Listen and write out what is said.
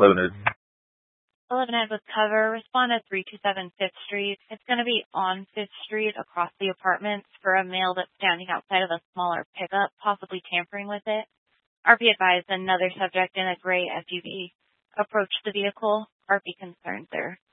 Lebanon. 11 Ed with cover. Respond at 327 5th Street. It's going to be on 5th Street across the apartments for a male that's standing outside of a smaller pickup, possibly tampering with it. RP advised another subject in a gray SUV approached the vehicle. RP concerned there